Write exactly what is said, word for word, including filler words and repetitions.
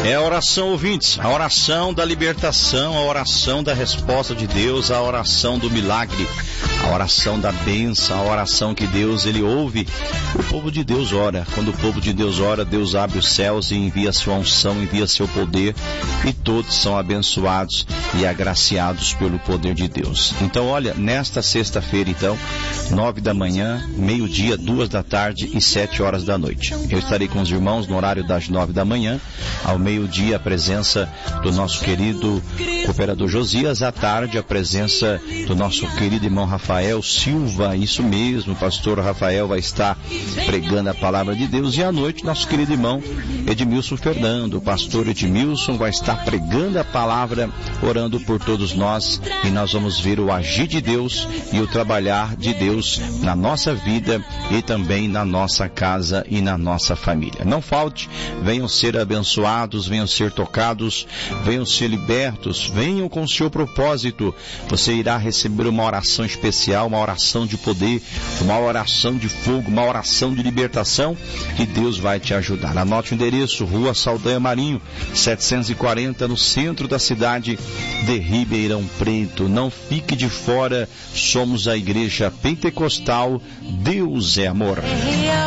É a oração, ouvintes, a oração da libertação, a oração da resposta de Deus, a oração do milagre, a oração da bênção, a oração que Deus, Ele ouve. O povo de Deus ora. Quando o povo de Deus ora, Deus abre os céus e envia sua unção, envia seu poder, e todos são abençoados e agraciados pelo poder de Deus. Então, olha, nesta sexta-feira, então, nove da manhã, meio-dia, duas da tarde e sete horas da noite. Eu estarei com os irmãos no horário das nove da manhã, ao meio-dia a presença do nosso querido cooperador Josias, à tarde a presença do nosso querido irmão Rafael Silva, isso mesmo, o pastor Rafael vai estar pregando a palavra de Deus, e à noite nosso querido irmão Edmilson Fernando, o pastor Edmilson vai estar pregando a palavra, orando por todos nós, e nós vamos ver o agir de Deus e o trabalhar de Deus na nossa vida e também na nossa casa e na nossa família. Não falte, venham ser abençoados, venham ser tocados, venham ser libertos, venham com o seu propósito. Você irá receber uma oração especial, uma oração de poder, uma oração de fogo, uma oração de libertação, que Deus vai te ajudar. Anote o endereço: Rua Saldanha Marinho, setecentos e quarenta, no centro da cidade de Ribeirão Preto. Não fique de fora, somos a Igreja Pentecostal Deus é Amor.